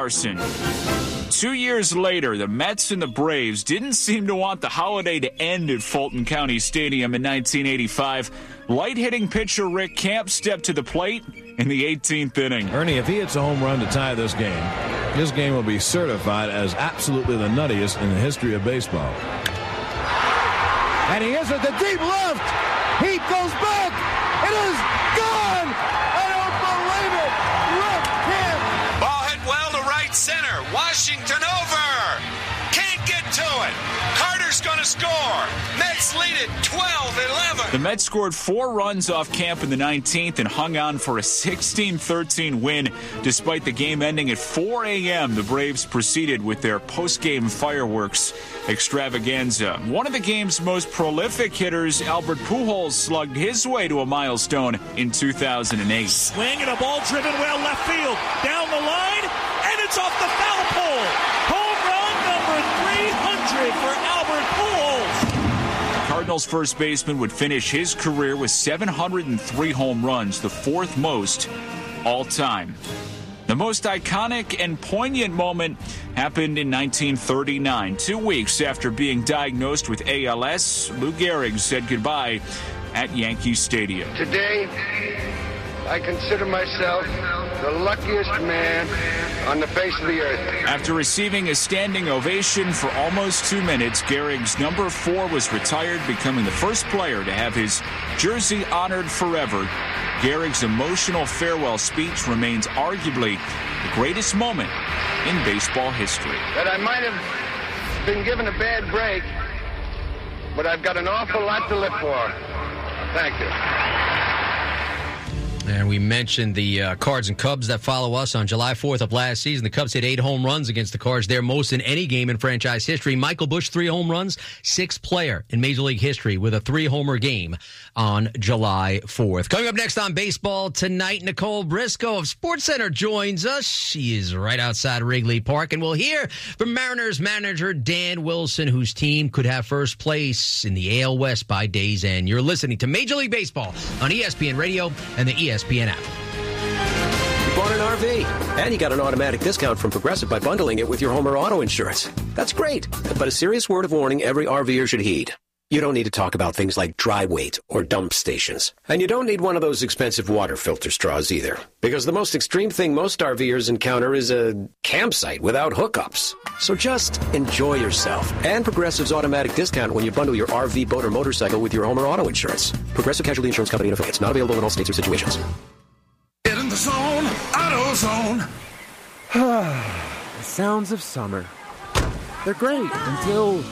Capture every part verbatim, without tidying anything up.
Larson. Two years later, the Mets and the Braves didn't seem to want the holiday to end at Fulton County Stadium in nineteen eighty-five. Light-hitting pitcher Rick Camp stepped to the plate in the eighteenth inning. Ernie, if he hits a home run to tie this game, this game will be certified as absolutely the nuttiest in the history of baseball. And he is at the deep left. He goes back. It is gone. I don't believe it. Rick Camp. Ball hit well to right center. Washington over. Can't get to it. Carter's going to score. Mets lead it twelve eleven. The Mets scored four runs off Camp in the nineteenth and hung on for a sixteen thirteen win. Despite the game ending at four a.m., the Braves proceeded with their post-game fireworks extravaganza. One of the game's most prolific hitters, Albert Pujols, slugged his way to a milestone in two thousand eight. Swing and a ball driven well left field. Down the line, and it's off the foul pole. Home run number three hundred for Albert Pujols. Cardinals first baseman would finish his career with seven hundred three home runs, the fourth most all time. The most iconic and poignant moment happened in nineteen thirty-nine. Two weeks after being diagnosed with A L S, Lou Gehrig said goodbye at Yankee Stadium. Today, I consider myself the luckiest man on the face of the earth. After receiving a standing ovation for almost two minutes, Gehrig's number four was retired, becoming the first player to have his jersey honored forever. Gehrig's emotional farewell speech remains arguably the greatest moment in baseball history. That I might have been given a bad break, but I've got an awful lot to live for. Thank you. And we mentioned the uh, Cards and Cubs that follow us on July fourth of last season. The Cubs hit eight home runs against the Cards, their most in any game in franchise history. Michael Busch, three home runs, sixth player in Major League history with a three-homer game on July fourth. Coming up next on Baseball Tonight, Nicole Briscoe of SportsCenter joins us. She is right outside Wrigley Park, and we'll hear from Mariners manager Dan Wilson, whose team could have first place in the A L West by day's end. You're listening to Major League Baseball on E S P N Radio and the E S P N app. You bought an R V, and you got an automatic discount from Progressive by bundling it with your home or auto insurance. That's great, but a serious word of warning every RVer should heed. You don't need to talk about things like dry weight or dump stations. And you don't need one of those expensive water filter straws either. Because the most extreme thing most RVers encounter is a campsite without hookups. So just enjoy yourself. And Progressive's automatic discount when you bundle your R V, boat, or motorcycle with your home or auto insurance. Progressive Casualty Insurance Company and affiliates. Not available in all states or situations. Get in the zone, AutoZone. The sounds of summer. They're great until...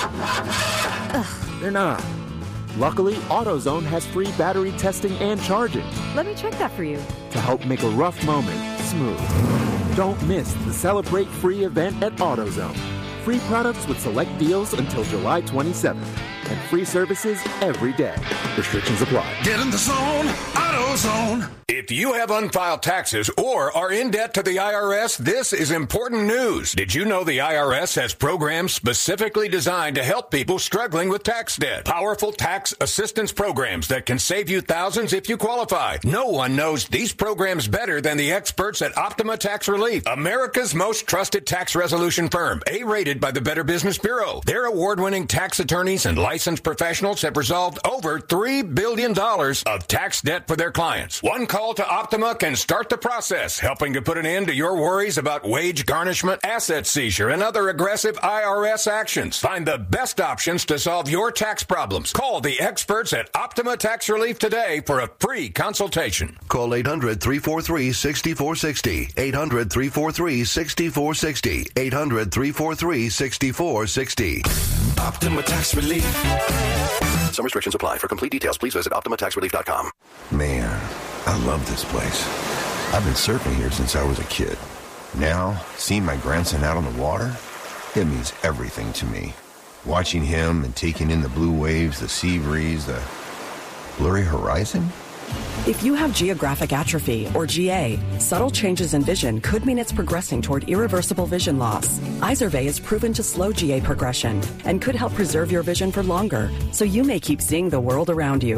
They're not. Luckily, AutoZone has free battery testing and charging. Let me check that for you. To help make a rough moment smooth. Don't miss the Celebrate Free event at AutoZone. Free products with select deals until July twenty-seventh. And free services every day. Restrictions apply. Get in the zone, AutoZone. If you have unfiled taxes or are in debt to the I R S, this is important news. Did you know the I R S has programs specifically designed to help people struggling with tax debt? Powerful tax assistance programs that can save you thousands if you qualify. No one knows these programs better than the experts at Optima Tax Relief, America's most trusted tax resolution firm, A-rated by the Better Business Bureau. Their award-winning tax attorneys and licensed professionals have resolved over three billion dollars of tax debt for their clients. One call to Optima can start the process, helping to put an end to your worries about wage garnishment, asset seizure, and other aggressive I R S actions. Find the best options to solve your tax problems. Call the experts at Optima Tax Relief today for a free consultation. Call eight hundred, three four three, six four six zero. eight hundred, three four three, six four six zero. eight hundred, three four three, six four six zero. Optima Tax Relief. Some restrictions apply. For complete details, please visit Optima Tax Relief dot com. Man, I love this place. I've been surfing here since I was a kid. Now, seeing my grandson out on the water, it means everything to me. Watching him and taking in the blue waves, the sea breeze, the blurry horizon. If you have geographic atrophy, or G A, subtle changes in vision could mean it's progressing toward irreversible vision loss. Izervay is proven to slow G A progression and could help preserve your vision for longer, so you may keep seeing the world around you.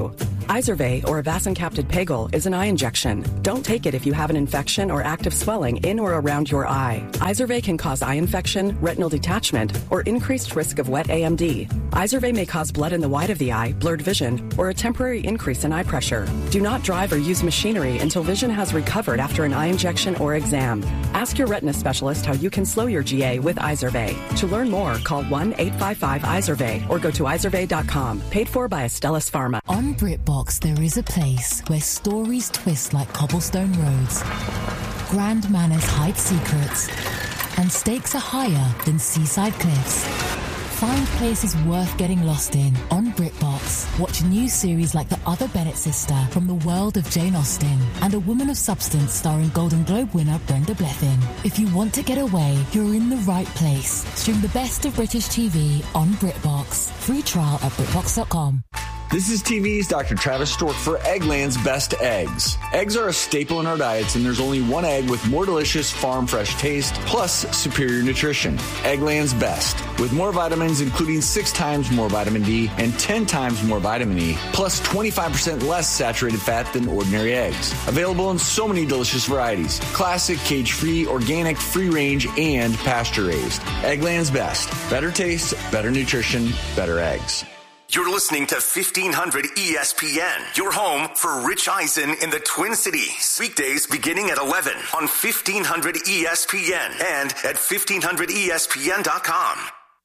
Izervay, or Avacincaptad Pegol, is an eye injection. Don't take it if you have an infection or active swelling in or around your eye. Izervay can cause eye infection, retinal detachment, or increased risk of wet A M D. Izervay may cause blood in the white of the eye, blurred vision, or a temporary increase in eye pressure. Do not drive or use machinery until vision has recovered after an eye injection or exam. Ask your retina specialist how you can slow your G A with Izervay. To learn more, call one eight five five Izervay or go to izervay dot com. Paid for by Astellas Pharma. On BritBox, there is a place where stories twist like cobblestone roads, grand manners hide secrets, and stakes are higher than seaside cliffs. Find places worth getting lost in on BritBox. Watch new series like The Other Bennett Sister from the world of Jane Austen and A Woman of Substance starring Golden Globe winner Brenda Blethyn. If you want to get away, you're in the right place. Stream the best of British T V on BritBox. Free trial at britbox dot com. This is T V's Doctor Travis Stork for Eggland's Best Eggs. Eggs are a staple in our diets, and there's only one egg with more delicious farm fresh taste, plus superior nutrition. Eggland's Best, with more vitamins, including six times more vitamin D and ten times more vitamin E, plus twenty-five percent less saturated fat than ordinary eggs. Available in so many delicious varieties: classic, cage-free, organic, free-range, and pasture-raised. Eggland's Best. Better taste, better nutrition, better eggs. You're listening to fifteen hundred E S P N, your home for Rich Eisen in the Twin Cities. Weekdays beginning at eleven on fifteen hundred E S P N and at fifteen hundred E S P N dot com.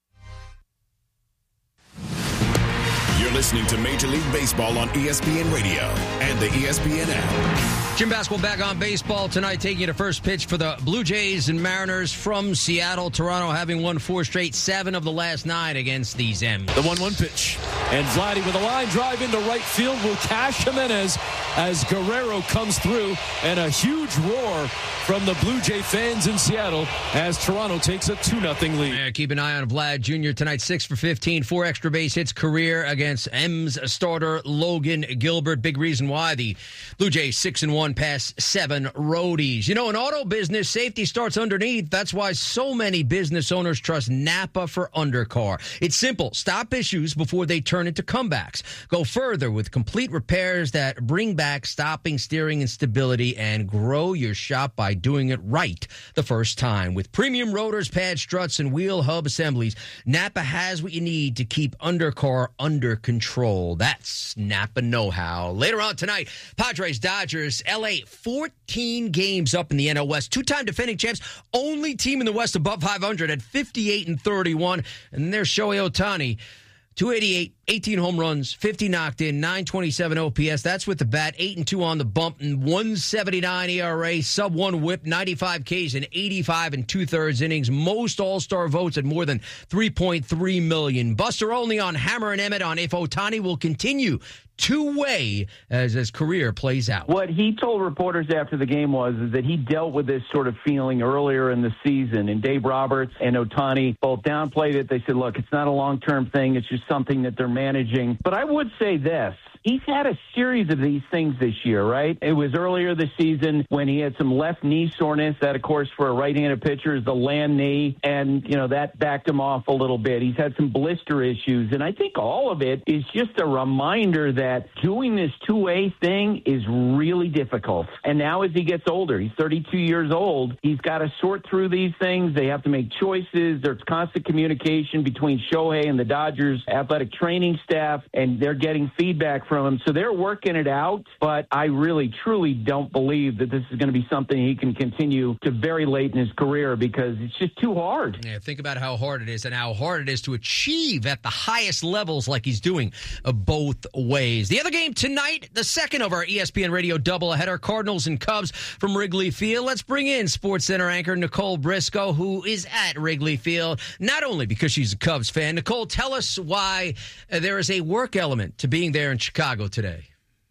You're listening to Major League Baseball on E S P N Radio and the E S P N app. Jim Basketball back on baseball tonight, taking you to first pitch for the Blue Jays and Mariners from Seattle. Toronto having won four straight, seven of the last nine against these M's. The one one pitch. And Vladdy with a line drive into right field will cash Jimenez as Guerrero comes through. And a huge roar from the Blue Jay fans in Seattle as Toronto takes a two nothing lead. Yeah, keep an eye on Vlad Junior tonight, six for fifteen, four extra base hits career against M's starter Logan Gilbert. Big reason why the Blue Jays six and one past seven roadies. You know, in auto business, safety starts underneath. That's why so many business owners trust Napa for undercar. It's simple. Stop issues before they turn into comebacks. Go further with complete repairs that bring back stopping, steering, and stability, and grow your shop by doing it right the first time. With premium rotors, pad struts, and wheel hub assemblies, Napa has what you need to keep undercar under control. That's Napa know-how. Later on tonight, Padres, Dodgers, L A, fourteen games up in the N L West. Two-time defending champs, only team in the West above five hundred at fifty-eight and thirty-one. And there's Shohei Ohtani, two eighty-eight, eighteen home runs, fifty knocked in, nine twenty-seven O P S. That's with the bat, eight and two on the bump, and one seventy-nine E R A, sub one whip, ninety-five Ks in eighty-five and two-thirds innings. Most all-star votes at more than three point three million. Buster Olney on Hammer and Emmett on if Ohtani will continue two-way as his career plays out. What he told reporters after the game was is that he dealt with this sort of feeling earlier in the season, and Dave Roberts and Ohtani both downplayed it. They said, look, it's not a long-term thing. It's just something that they're managing. But I would say this. He's had a series of these things this year, right? It was earlier this season when he had some left knee soreness. That, of course, for a right-handed pitcher is the land knee. And, you know, that backed him off a little bit. He's had some blister issues. And I think all of it is just a reminder that doing this two-way thing is really difficult. And now as he gets older, he's thirty-two years old, he's got to sort through these things. They have to make choices. There's constant communication between Shohei and the Dodgers athletic training staff, and they're getting feedback from him. So they're working it out, but I really, truly don't believe that this is going to be something he can continue to very late in his career because it's just too hard. Yeah, think about how hard it is and how hard it is to achieve at the highest levels like he's doing uh, both ways. The other game tonight, the second of our E S P N Radio doubleheader, Cardinals and Cubs from Wrigley Field. Let's bring in SportsCenter anchor Nicole Briscoe, who is at Wrigley Field, not only because she's a Cubs fan. Nicole, tell us why uh, there is a work element to being there in Chicago today.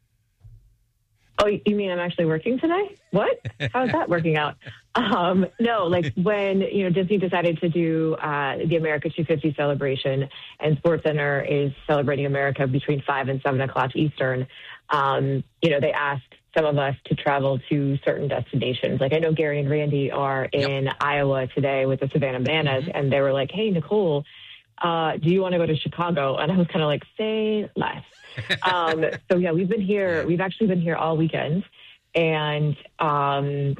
Oh, you mean I'm actually working today? What? How is that working out? Um, no, like when, you know, Disney decided to do uh, the America two fifty celebration and SportsCenter is celebrating America between five and seven o'clock Eastern, um, you know, they asked some of us to travel to certain destinations. Like I know Gary and Randy are in yep. Iowa today with the Savannah Bananas, mm-hmm. and they were like, hey, Nicole, uh, do you want to go to Chicago? And I was kind of like, say less. um, so, yeah, we've been here. We've actually been here all weekend. And um,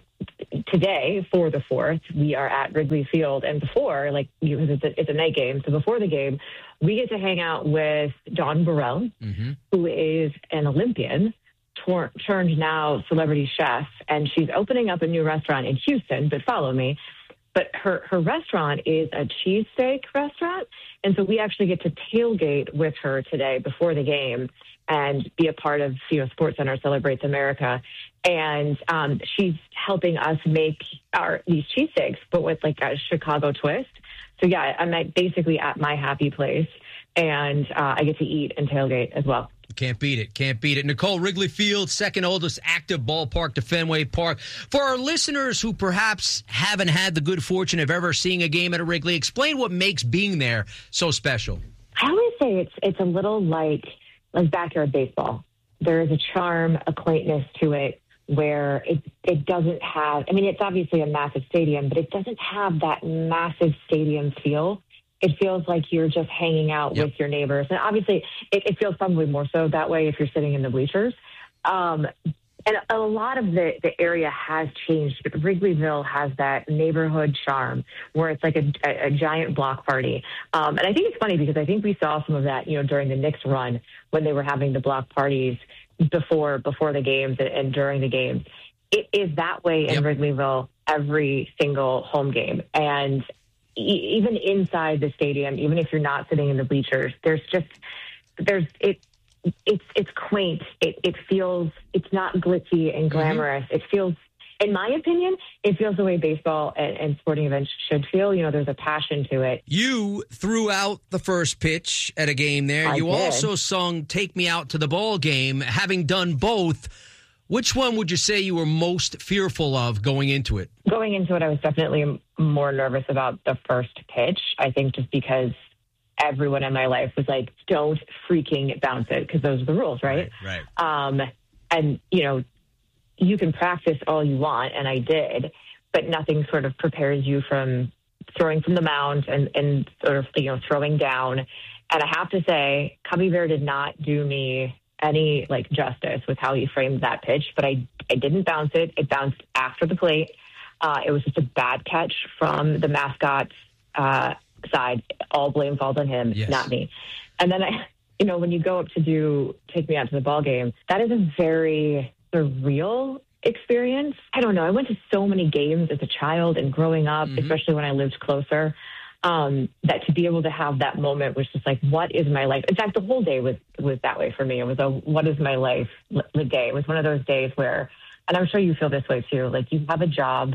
today, for the fourth, we are at Wrigley Field. And before, like, it's a, it's a night game. So before the game, we get to hang out with Dawn Burrell, mm-hmm. who is an Olympian, tor- turned now celebrity chef. And she's opening up a new restaurant in Houston, but follow me. But her, her restaurant is a cheesesteak restaurant. And so we actually get to tailgate with her today before the game and be a part of, you know, SportsCenter Celebrates America. And um, she's helping us make our these cheesesteaks, but with like a Chicago twist. So, yeah, I'm at, basically at my happy place, and uh, I get to eat and tailgate as well. Can't beat it. Can't beat it. Nicole, Wrigley Field, second oldest active ballpark to Fenway Park. For our listeners who perhaps haven't had the good fortune of ever seeing a game at a Wrigley, explain what makes being there so special. I always say it's it's a little like like backyard baseball. There is a charm, a quaintness to it where it it doesn't have, I mean, it's obviously a massive stadium, but it doesn't have that massive stadium feel. It feels like you're just hanging out yep. with your neighbors. And obviously, it, it feels probably more so that way if you're sitting in the bleachers. Um, and a lot of the, the area has changed. But Wrigleyville has that neighborhood charm where it's like a, a, a giant block party. Um, and I think it's funny because I think we saw some of that, you know, during the Knicks run when they were having the block parties before before the games and, and during the games. It is that way in yep. Wrigleyville every single home game. And even inside the stadium, even if you're not sitting in the bleachers, there's just, there's, it, it's, it's quaint. It, it feels, it's not glitzy and glamorous. Mm-hmm. It feels, in my opinion, it feels the way baseball and, and sporting events should feel. You know, there's a passion to it. You threw out the first pitch at a game there. I you did. also sung Take Me Out to the Ball Game. Having done both, which one would you say you were most fearful of going into it? Going into it, I was definitely more nervous about the first pitch. I think just because everyone in my life was like, don't freaking bounce it, because those are the rules, right? Right. right. Um, and, you know, you can practice all you want, and I did, but nothing sort of prepares you from throwing from the mound and, and sort of, you know, throwing down. And I have to say, Cubby Bear did not do me any like justice with how he framed that pitch, but I I didn't bounce it. It bounced after the plate. Uh, it was just a bad catch from the mascot's uh, side. All blame falls on him, yes. not me. And then I, you know, when you go up to do Take Me Out to the Ball Game, that is a very surreal experience. I don't know. I went to so many games as a child and growing up, mm-hmm. especially when I lived closer. Um, that to be able to have that moment was just like, what is my life? In fact, the whole day was, was that way for me. It was a, what is my life the day? It was one of those days where, and I'm sure you feel this way too, like you have a job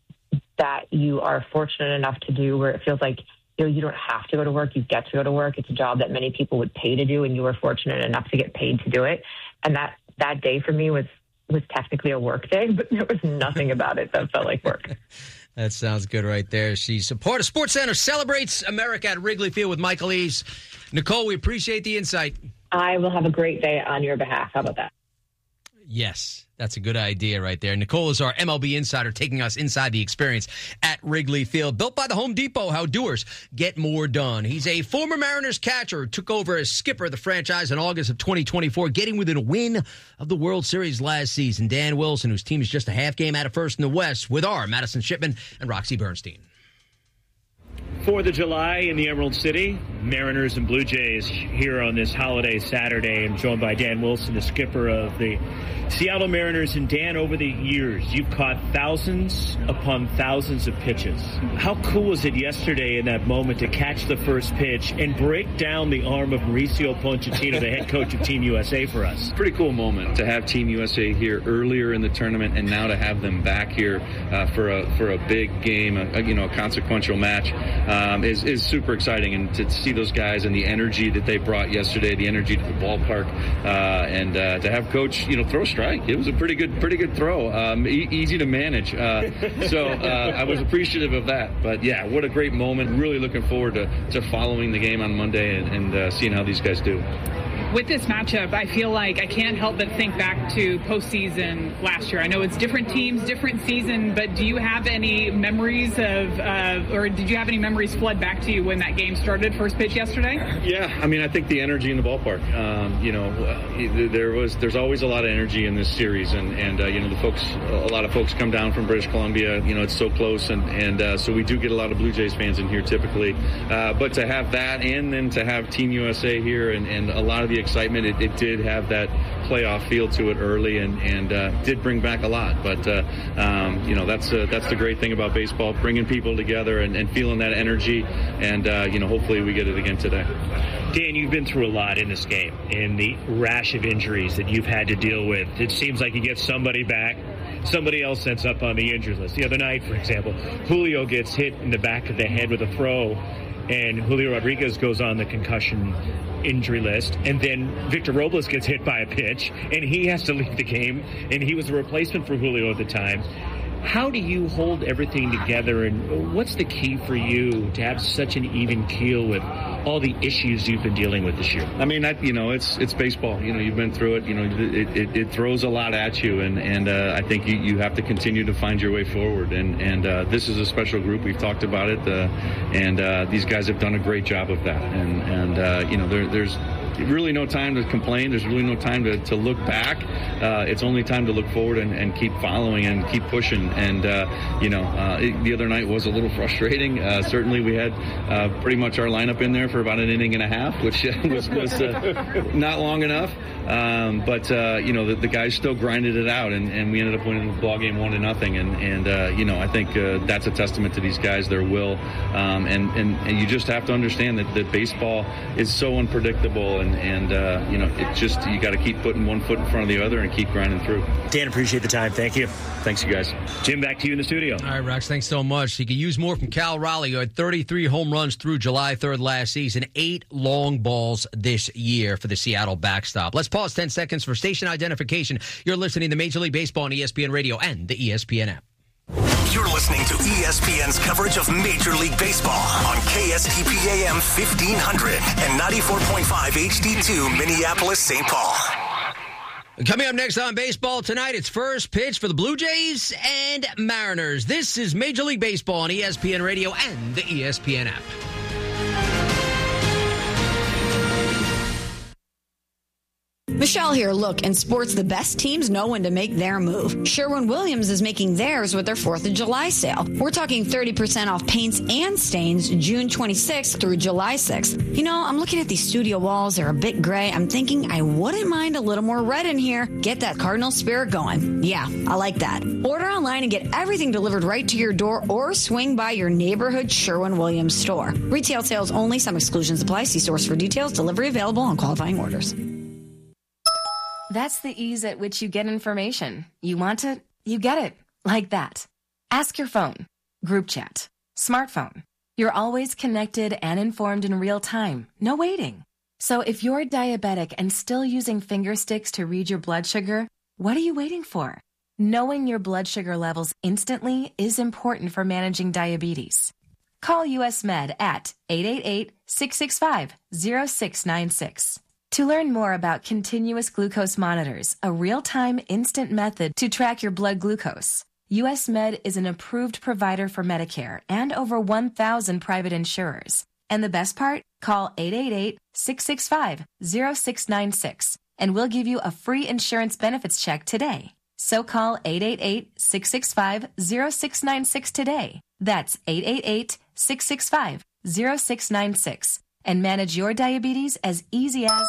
that you are fortunate enough to do where it feels like, you know, you don't have to go to work. You get to go to work. It's a job that many people would pay to do, and you were fortunate enough to get paid to do it. And that, that day for me was, was technically a work day, but there was nothing about it that felt like work. That sounds good right there. She's a part of SportsCenter Celebrates America at Wrigley Field with Michael Eaves. Nicole, we appreciate the insight. I will have a great day on your behalf. How about that? Yes, that's a good idea right there. Nicole is our M L B insider taking us inside the experience at Wrigley Field. Built by the Home Depot, how doers get more done. He's a former Mariners catcher who took over as skipper of the franchise in August of twenty twenty-four, getting within a win of the World Series last season. Dan Wilson, whose team is just a half game out of first in the West, with our Madison Shipman and Roxy Bernstein. Fourth of July in the Emerald City, Mariners and Blue Jays here on this holiday Saturday. I'm joined by Dan Wilson, the skipper of the Seattle Mariners. And Dan, over the years, you've caught thousands upon thousands of pitches. How cool was it yesterday in that moment to catch the first pitch and break down the arm of Mauricio Pochettino, the head coach of Team U S A, for us? Pretty cool moment to have Team U S A here earlier in the tournament, and now to have them back here uh, for a for a big game, a, a, you know, a consequential match. Um, is, is super exciting, and to see those guys and the energy that they brought yesterday, the energy to the ballpark, uh, and uh, to have Coach, you know, throw a strike. It was a pretty good, pretty good throw. Um, e- easy to manage. Uh, so uh, I was appreciative of that. But yeah, what a great moment. Really looking forward to, to following the game on Monday and, and uh, seeing how these guys do. with this matchup, I feel like I can't help but think back to postseason last year. I know it's different teams, different season, but do you have any memories of, uh, or did you have any memories flood back to you when that game started, first pitch yesterday? Yeah, I mean, I think the energy in the ballpark. Um, you know, uh, there was, there's always a lot of energy in this series, and and uh, you know, the folks, a lot of folks come down from British Columbia. You know, it's so close, and and uh, so we do get a lot of Blue Jays fans in here typically. Uh, but to have that, and then to have Team U S A here, and, and a lot of the excitement, it, it did have that playoff feel to it early, and and uh, did bring back a lot. But uh, um, you know, that's uh, that's the great thing about baseball, bringing people together and, and feeling that energy, and uh, you know, hopefully we get it again today. Dan, you've been through a lot in this game, in the rash of injuries that you've had to deal with. It seems like you get somebody back, somebody else ends up on the injured list. The other night, for example, Julio gets hit in the back of the head with a throw, and Julio Rodriguez goes on the concussion injury list, and then Victor Robles gets hit by a pitch, and he has to leave the game, and he was a replacement for Julio at the time. How do you hold everything together, and what's the key for you to have such an even keel with all the issues you've been dealing with this year? I mean, I, you know, it's it's baseball. You know, you've been through it. You know, it, it, it throws a lot at you, and and uh, I think you, you have to continue to find your way forward. And and uh, this is a special group. We've talked about it, uh, and uh, these guys have done a great job of that. And and uh, you know, there, there's really no time to complain. There's really no time to, to look back. Uh, it's only time to look forward and, and keep following and keep pushing. And, uh, you know, uh, it, the other night was a little frustrating. Uh, certainly we had uh, pretty much our lineup in there for about an inning and a half, which was, was uh, not long enough. Um, but, uh, you know, the, the guys still grinded it out, and, and we ended up winning the ball game one to nothing. And, and uh, you know, I think uh, that's a testament to these guys, their will. Um, and, and, and you just have to understand that, that baseball is so unpredictable, and, and uh, you know, it just, you got to keep putting one foot in front of the other and keep grinding through. Dan, appreciate the time. Thank you. Thanks, you guys. Jim, back to you in the studio. All right, Rex, thanks so much. You can use more from Cal Raleigh, who had thirty-three home runs through July third last season, eight long balls this year for the Seattle backstop. Let's pause ten seconds for station identification. You're listening to Major League Baseball on E S P N Radio and the E S P N app. You're listening to E S P N's coverage of Major League Baseball on K S T P A M fifteen hundred and ninety-four point five H D two Minneapolis, Saint Paul. Coming up next on Baseball Tonight, it's first pitch for the Blue Jays and Mariners. This is Major League Baseball on E S P N Radio and the E S P N app. Michelle here. Look, in sports, the best teams know when to make their move. Sherwin-Williams is making theirs with their fourth of July sale. We're talking thirty percent off paints and stains June twenty-sixth through July sixth. You know, I'm looking at these studio walls. They're a bit gray. I'm thinking I wouldn't mind a little more red in here. Get that Cardinal spirit going. Yeah, I like that. Order online and get everything delivered right to your door, or swing by your neighborhood Sherwin-Williams store. Retail sales only. Some exclusions apply. See source for details. Delivery available on qualifying orders. That's the ease at which you get information. You want it, you get it. Like that. Ask your phone. Group chat. Smartphone. You're always connected and informed in real time. No waiting. So if you're diabetic and still using finger sticks to read your blood sugar, what are you waiting for? Knowing your blood sugar levels instantly is important for managing diabetes. Call U S Med at eight eight eight, six six five, zero six nine six. To learn more about continuous glucose monitors, a real-time instant method to track your blood glucose, U S Med is an approved provider for Medicare and over one thousand private insurers. And the best part? Call eight eight eight, six six five, zero six nine six and we'll give you a free insurance benefits check today. So call eight eight eight, six six five, zero six nine six today. That's eight eight eight, six six five, zero six nine six. And manage your diabetes as easy as...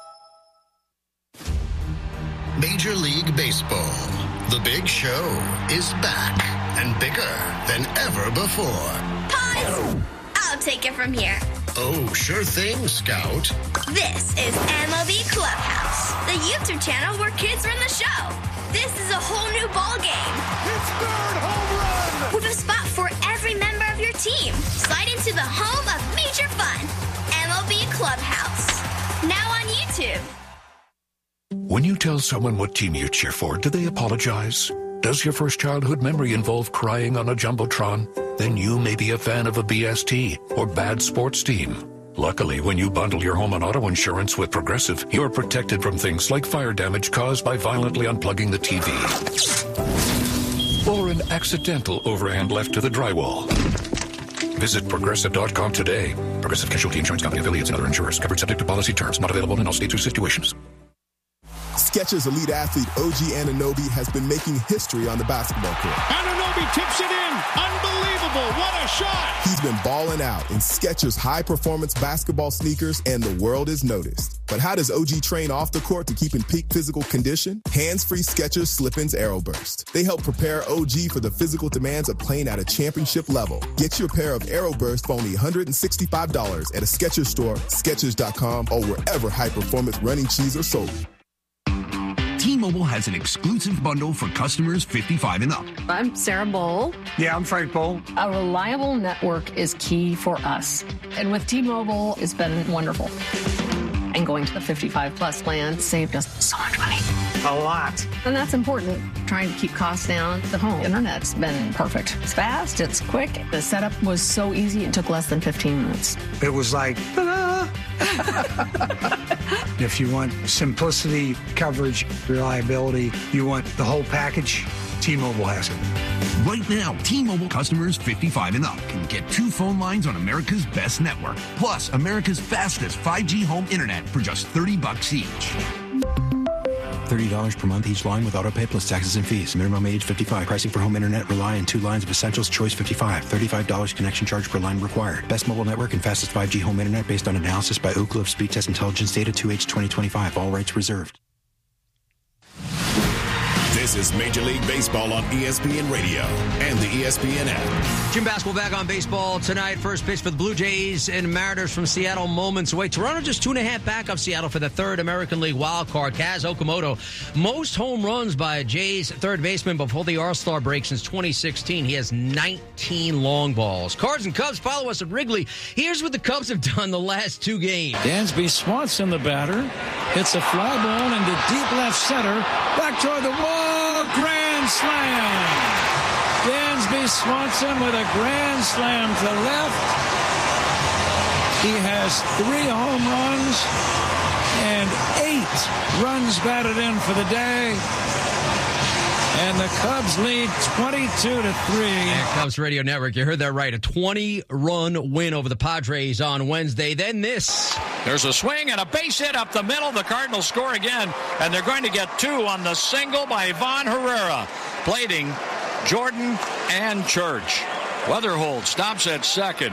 Major League Baseball. The big show is back and bigger than ever before. Pause! I'll take it from here. Oh, sure thing, Scout. This is M L B Clubhouse, the YouTube channel where kids run the show. This is a whole new ball game. Pittsburgh home run! With a spot for every member of your team. Slide into the home of major fun. M L B Clubhouse. Now on YouTube. When you tell someone what team you cheer for, do they apologize? Does your first childhood memory involve crying on a Jumbotron? Then you may be a fan of a B S T or bad sports team. Luckily, when you bundle your home and auto insurance with Progressive, you're protected from things like fire damage caused by violently unplugging the T V. Or an accidental overhand left to the drywall. Visit Progressive dot com today. Progressive Casualty Insurance Company, affiliates, and other insurers. Covered subject to policy terms. Not available in all states or situations. Skechers elite athlete O G Anunoby has been making history on the basketball court. Anunoby tips it in. Unbelievable. What a shot. He's been balling out in Skechers high-performance basketball sneakers, and the world is noticed. But how does O G train off the court to keep in peak physical condition? Hands-free Skechers Slip-ins Aeroburst. They help prepare O G for the physical demands of playing at a championship level. Get your pair of Aeroburst for only one hundred sixty-five dollars at a Skechers store, Skechers dot com, or wherever high-performance running shoes are sold. T-Mobile has an exclusive bundle for customers fifty-five and up. I'm Sarah Bowl. Yeah, I'm Frank Bowl. A reliable network is key for us. And with T-Mobile, it's been wonderful. And going to the fifty-five plus plan saved us so much money. A lot. And that's important. Trying to keep costs down. The home internet's been perfect. It's fast, it's quick. The setup was so easy, it took less than fifteen minutes. It was like, ta-da! If you want simplicity, coverage, reliability, you want the whole package, T-Mobile has it. Right now, T-Mobile customers fifty-five and up can get two phone lines on America's best network, plus America's fastest five G home internet for just thirty bucks each. thirty dollars per month each line with autopay plus taxes and fees. Minimum age fifty-five. Pricing for home internet rely on two lines of Essentials Choice fifty-five. thirty-five dollars connection charge per line required. Best mobile network and fastest five G home internet based on analysis by Ookla of Speed Test Intelligence data two H twenty twenty-five. All rights reserved. This is Major League Baseball on E S P N Radio and the E S P N app. Jim Basketball back on baseball tonight. First pitch for the Blue Jays and Mariners from Seattle moments away. Toronto just two and a half back of Seattle for the third American League wild card. Kaz Okamoto, most home runs by a Jays third baseman before the All-Star break since twenty sixteen. He has nineteen long balls. Cards and Cubs follow us at Wrigley. Here's what the Cubs have done the last two games. Dansby Swanson, the batter, hits a fly ball into deep left center. Back toward the wall. Grand slam. Dansby Swanson with a grand slam to left. He has three home runs and eight runs batted in for the day. And the Cubs lead twenty-two to three. Yeah, Cubs Radio Network, you heard that right. A twenty-run win over the Padres on Wednesday. Then this. There's a swing and a base hit up the middle. The Cardinals score again, and they're going to get two on the single by Ivan Herrera. Plating Jordan and Church. Weatherhold stops at second.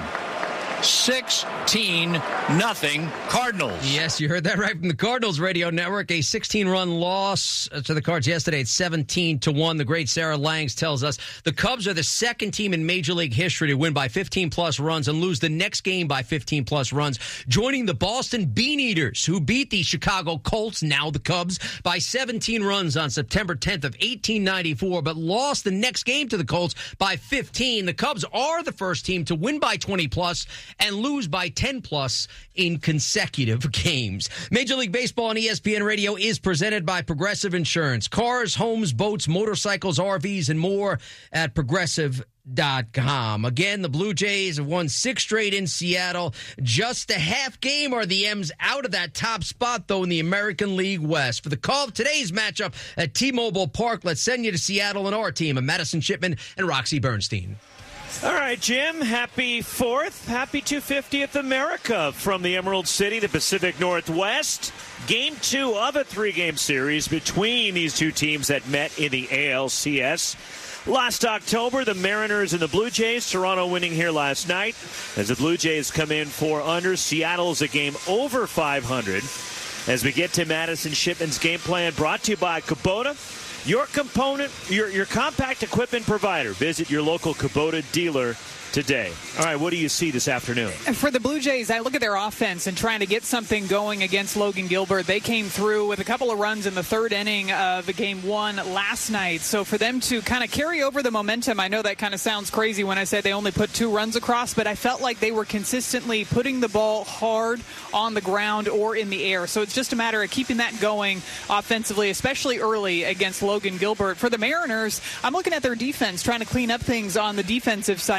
sixteen nothing Cardinals. Yes, you heard that right from the Cardinals Radio Network. A sixteen-run loss to the Cards yesterday at seventeen to one. The great Sarah Langs tells us the Cubs are the second team in Major League history to win by fifteen-plus runs and lose the next game by fifteen-plus runs, joining the Boston Beaneaters, who beat the Chicago Colts, now the Cubs, by seventeen runs on September tenth of eighteen ninety-four, but lost the next game to the Colts by fifteen. The Cubs are the first team to win by twenty-plus and lose by ten-plus in consecutive games. Major League Baseball on E S P N Radio is presented by Progressive Insurance. Cars, homes, boats, motorcycles, R Vs, and more at Progressive dot com. Again, the Blue Jays have won six straight in Seattle. Just a half game are the M's out of that top spot, though, in the American League West. For the call of today's matchup at T-Mobile Park, let's send you to Seattle and our team of Madison Shipman and Roxy Bernstein. All right, Jim, happy fourth, happy two hundred fiftieth America from the Emerald City, the Pacific Northwest. Game two of a three-game series between these two teams that met in the A L C S. Last October, the Mariners and the Blue Jays, Toronto winning here last night. As the Blue Jays come in four under, Seattle's a game over five hundred. As we get to Madison Shipman's game plan, brought to you by Kubota. Your component, your your compact equipment provider. Visit your local Kubota dealer today. All right, what do you see this afternoon? For the Blue Jays, I look at their offense and trying to get something going against Logan Gilbert. They came through with a couple of runs in the third inning of the game one last night. So for them to kind of carry over the momentum, I know that kind of sounds crazy when I say they only put two runs across, but I felt like they were consistently putting the ball hard on the ground or in the air. So it's just a matter of keeping that going offensively, especially early against Logan Gilbert. For the Mariners, I'm looking at their defense, trying to clean up things on the defensive side of things.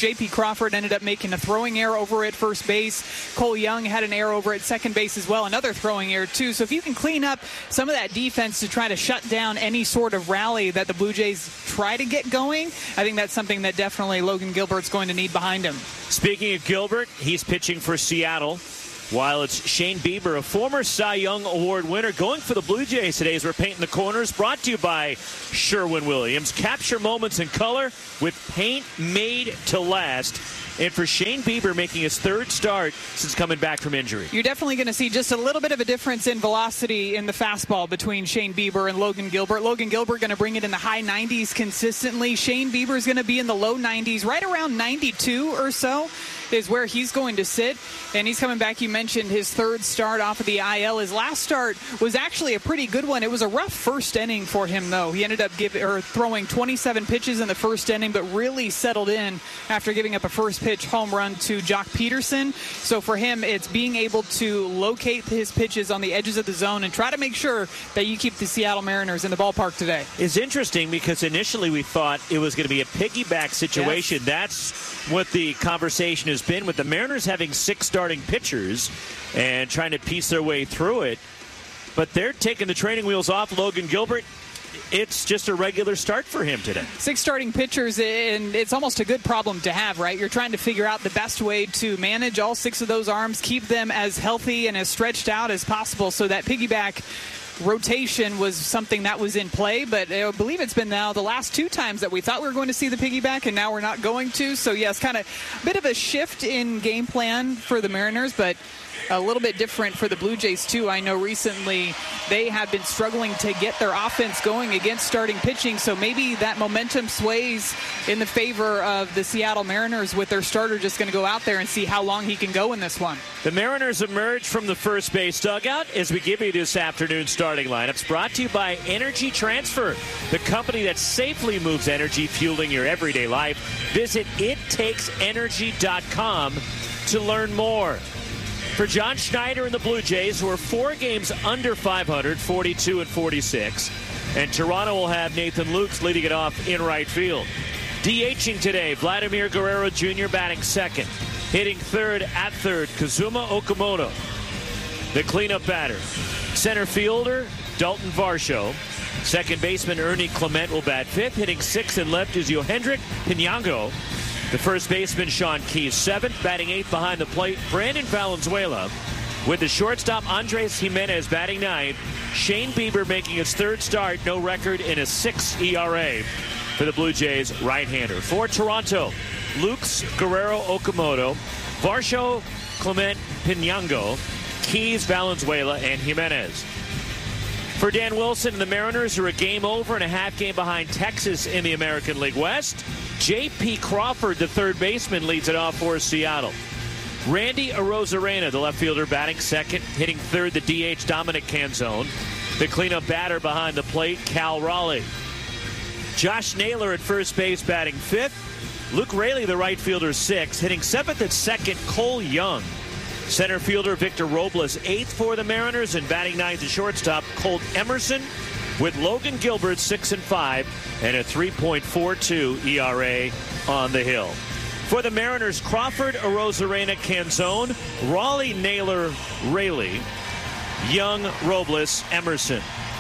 J P Crawford ended up making a throwing error over at first base. Cole Young had an error over at second base as well, another throwing error too. So if you can clean up some of that defense to try to shut down any sort of rally that the Blue Jays try to get going, I think that's something that definitely Logan Gilbert's going to need behind him. Speaking of Gilbert, he's pitching for Seattle, while it's Shane Bieber, a former Cy Young Award winner, going for the Blue Jays today as we're painting the corners. Brought to you by Sherwin-Williams. Capture moments in color with paint made to last. And for Shane Bieber making his third start since coming back from injury. You're definitely going to see just a little bit of a difference in velocity in the fastball between Shane Bieber and Logan Gilbert. Logan Gilbert going to bring it in the high nineties consistently. Shane Bieber is going to be in the low nineties, right around ninety-two or so is where he's going to sit. And he's coming back. You mentioned his third start off of the I L. His last start was actually a pretty good one. It was a rough first inning for him, though. He ended up giving or throwing twenty-seven pitches in the first inning, but really settled in after giving up a first pitch home run to Jock Peterson. So for him, it's being able to locate his pitches on the edges of the zone and try to make sure that you keep the Seattle Mariners in the ballpark today. It's interesting because initially we thought it was going to be a piggyback situation. Yes. That's what the conversation has been, with the Mariners having six starting pitchers and trying to piece their way through it. But they're taking the training wheels off Logan Gilbert. It's just a regular start for him today. Six starting pitchers, and it's almost a good problem to have, right? You're trying to figure out the best way to manage all six of those arms, keep them as healthy and as stretched out as possible, so that piggyback rotation was something that was in play. But I believe it's been now the last two times that we thought we were going to see the piggyback, and now we're not going to. So, yes, kind of a bit of a shift in game plan for the Mariners, but a little bit different for the Blue Jays, too. I know recently they have been struggling to get their offense going against starting pitching, so maybe that momentum sways in the favor of the Seattle Mariners with their starter just going to go out there and see how long he can go in this one. The Mariners emerge from the first base dugout as we give you this afternoon starting lineups, brought to you by Energy Transfer, the company that safely moves energy, fueling your everyday life. Visit it takes energy dot com to learn more. For John Schneider and the Blue Jays, who are four games under five hundred, forty-two and forty-six. And Toronto will have Nathan Lukes leading it off in right field. DHing today, Vladimir Guerrero Junior batting second. Hitting third at third, Kazuma Okamoto, the cleanup batter. Center fielder, Dalton Varsho. Second baseman, Ernie Clement, will bat fifth. Hitting sixth and left is Yohendrick Pinango. The first baseman, Sean Keys, seventh. Batting eighth behind the plate, Brandon Valenzuela. With the shortstop, Andres Jimenez, batting ninth. Shane Bieber making his third start, no record in a six E R A for the Blue Jays right-hander. For Toronto, Lukes, Guerrero, Okamoto, Varsho, Clement, Pinango, Keys, Valenzuela, and Jimenez. For Dan Wilson and the Mariners, who are a game over and a half game behind Texas in the American League West, J P Crawford, the third baseman, leads it off for Seattle. Randy Arozarena, the left fielder, batting second. Hitting third, the D H, Dominic Canzone. The cleanup batter behind the plate, Cal Raleigh. Josh Naylor at first base, batting fifth. Luke Raley, the right fielder, sixth. Hitting seventh at second, Cole Young. Center fielder Victor Robles, eighth for the Mariners, and batting ninth to shortstop Colt Emerson, with Logan Gilbert six and five and a three point four two E R A on the hill. For the Mariners, Crawford, Arozarena, Canzone, Raleigh, Naylor, Raley, Young, Robles, Emerson.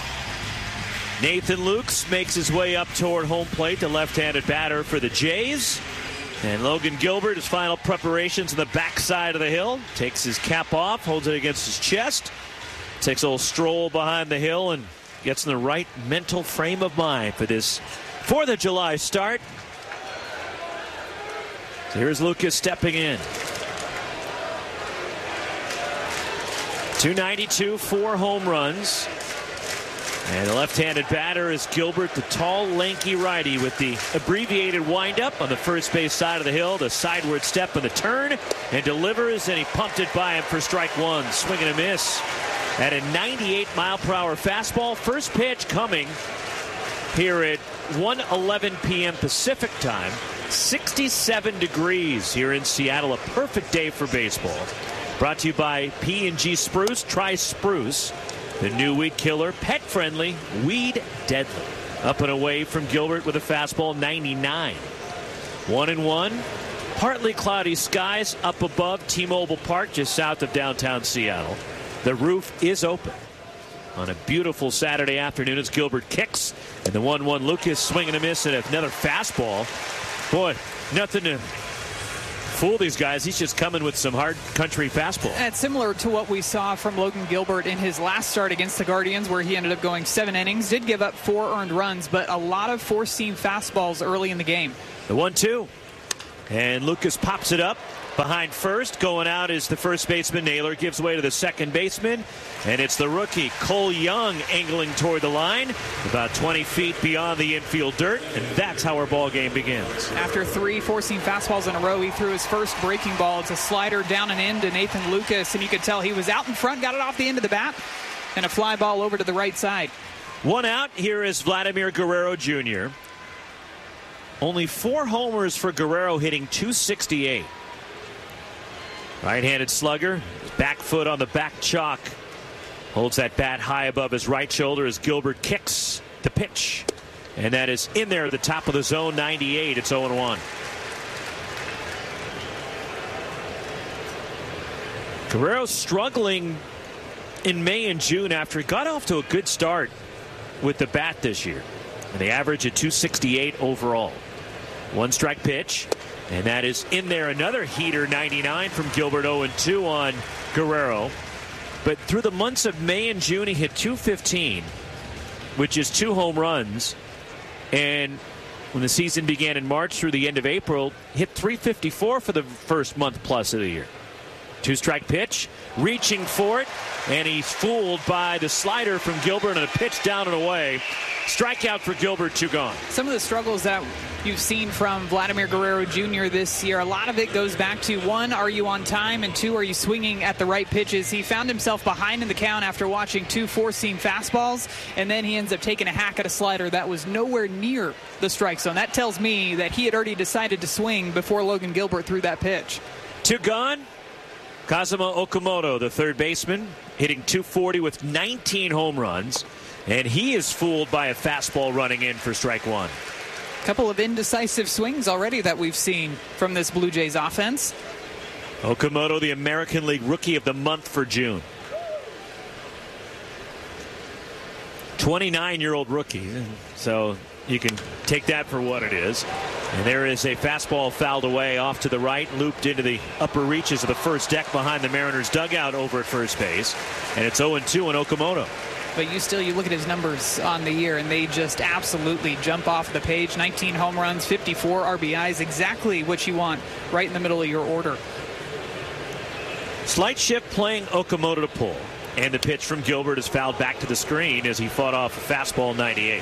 Nathan Lukes makes his way up toward home plate, the left-handed batter for the Jays. And Logan Gilbert, his final preparations on the backside of the hill, takes his cap off, holds it against his chest, takes a little stroll behind the hill, and gets in the right mental frame of mind for this fourth of July start. So here's Lucas stepping in. two ninety-two, four home runs. And the left-handed batter is Gilbert, the tall, lanky righty with the abbreviated windup on the first base side of the hill, the sideward step on the turn, and delivers, and he pumped it by him for strike one. Swing and a miss at a ninety-eight mile per hour fastball. First pitch coming here at one eleven p m Pacific time. sixty-seven degrees here in Seattle. A perfect day for baseball. Brought to you by P and G Spruce. Try Spruce, the new weed killer, pet friendly, weed deadly. Up and away from Gilbert with a fastball, ninety-nine. One and one. Partly cloudy skies up above T-Mobile Park, just south of downtown Seattle. The roof is open. On a beautiful Saturday afternoon as Gilbert kicks. And the one one Lucas swinging a miss and another fastball. Boy, nothing to fool these guys. He's just coming with some hard country fastball. It's similar to what we saw from Logan Gilbert in his last start against the Guardians, where he ended up going seven innings, did give up four earned runs, but a lot of four-seam fastballs early in the game. The one two. And Lucas pops it up behind first. Going out is the first baseman. Naylor gives way to the second baseman. And it's the rookie, Cole Young, angling toward the line, about twenty feet beyond the infield dirt. And that's how our ball game begins. After three four-seam fastballs in a row, he threw his first breaking ball. It's a slider down and in to Nathan Lucas. And you could tell he was out in front, got it off the end of the bat, and a fly ball over to the right side. One out. Here is Vladimir Guerrero Junior Only four homers for Guerrero, hitting two sixty-eight. Right-handed slugger, back foot on the back chalk. Holds that bat high above his right shoulder as Gilbert kicks the pitch. And that is in there at the top of the zone, ninety-eight. It's oh one. Guerrero struggling in May and June after he got off to a good start with the bat this year. And the average at two sixty-eight overall. One strike pitch. And that is in there. Another heater, ninety-nine from Gilbert. oh two on Guerrero. But through the months of May and June, he hit two fifteen, which is two home runs. And when the season began in March through the end of April, hit three fifty-four for the first month plus of the year. Two strike pitch, reaching for it, and he's fooled by the slider from Gilbert and a pitch down and away. Strikeout for Gilbert, two gone. Some of the struggles that you've seen from Vladimir Guerrero Junior this year, a lot of it goes back to, one, are you on time, and two, are you swinging at the right pitches? He found himself behind in the count after watching two four-seam fastballs, and then he ends up taking a hack at a slider that was nowhere near the strike zone. That tells me that he had already decided to swing before Logan Gilbert threw that pitch. Two gone. Kazuma Okamoto, the third baseman, hitting two forty with nineteen home runs, and he is fooled by a fastball running in for strike one. A couple of indecisive swings already that we've seen from this Blue Jays offense. Okamoto, the American League Rookie of the Month for June. twenty-nine-year-old rookie, so you can take that for what it is. And there is a fastball fouled away off to the right, looped into the upper reaches of the first deck behind the Mariners dugout over at first base. And it's oh two on Okamoto. But you still, you look at his numbers on the year, and they just absolutely jump off the page. nineteen home runs, fifty-four R B Is, exactly what you want right in the middle of your order. Slight shift playing Okamoto to pull. And the pitch from Gilbert is fouled back to the screen as he fought off a fastball ninety-eight.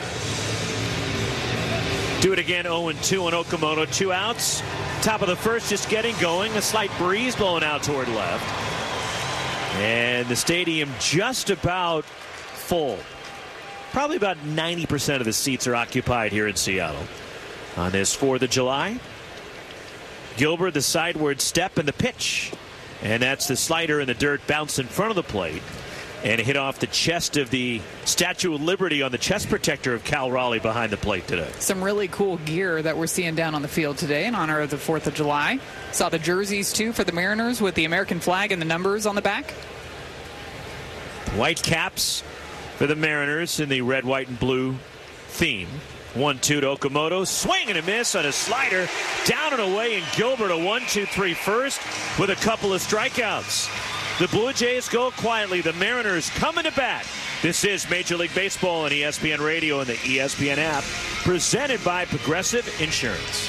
Do it again, oh two on Okamoto. Two outs. Top of the first just getting going. A slight breeze blowing out toward left. And the stadium just about full. Probably about ninety percent of the seats are occupied here in Seattle on this fourth of July. Gilbert, the sideward step and the pitch. And that's the slider in the dirt, bounce in front of the plate. And hit off the chest of the Statue of Liberty on the chest protector of Cal Raleigh behind the plate today. Some really cool gear that we're seeing down on the field today in honor of the fourth of July. Saw the jerseys, too, for the Mariners with the American flag and the numbers on the back. White caps for the Mariners in the red, white, and blue theme. one two to Okamoto. Swing and a miss on a slider. Down and away, and Gilbert a one two three first with a couple of strikeouts. The Blue Jays go quietly. The Mariners coming to bat. This is Major League Baseball on E S P N Radio and the E S P N app, presented by Progressive Insurance.